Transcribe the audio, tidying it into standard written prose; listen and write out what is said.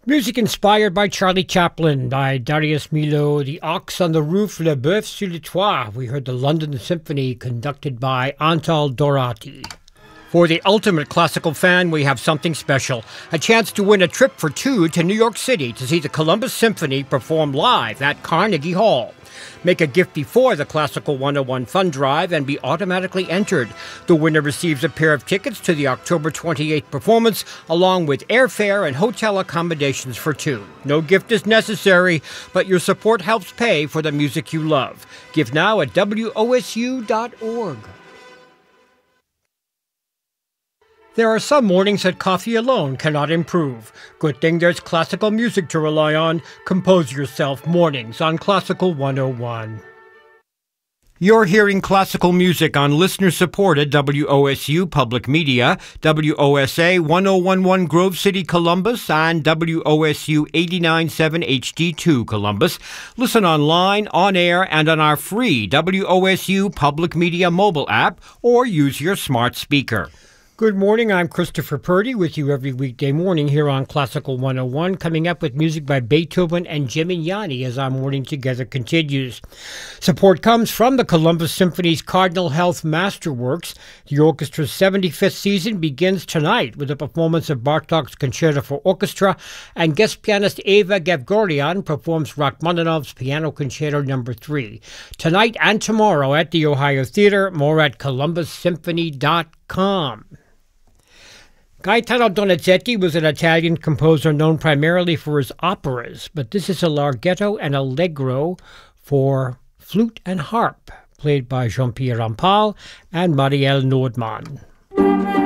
Music inspired by Charlie Chaplin, by Darius Milhaud, The Ox on the Roof, Le Boeuf sur le Toit. We heard the London Symphony conducted by Antal Dorati. For the ultimate classical fan, we have something special. A chance to win a trip for two to New York City to see the Columbus Symphony perform live at Carnegie Hall. Make a gift before the Classical 101 Fund Drive and be automatically entered. The winner receives a pair of tickets to the October 28th performance, along with airfare and hotel accommodations for two. No gift is necessary, but your support helps pay for the music you love. Give now at wosu.org. There are some mornings that coffee alone cannot improve. Good thing there's classical music to rely on. Compose yourself mornings on Classical 101. You're hearing classical music on listener-supported WOSU Public Media, WOSA 1011 Grove City, Columbus, and WOSU 89.7 HD2 Columbus. Listen online, on air, and on our free WOSU Public Media mobile app, or use your smart speaker. Good morning, I'm Christopher Purdy with you every weekday morning here on Classical 101, coming up with music by Beethoven and Gimignani as our morning together continues. Support comes from the Columbus Symphony's Cardinal Health Masterworks. The orchestra's 75th season begins tonight with a performance of Bartok's Concerto for Orchestra, and guest pianist Eva Gevgorian performs Rachmaninoff's Piano Concerto No. 3. Tonight and tomorrow at the Ohio Theater, more at columbussymphony.com. Gaetano Donizetti was an Italian composer known primarily for his operas, but this is a larghetto and allegro for flute and harp, played by Jean-Pierre Rampal and Marielle Nordmann.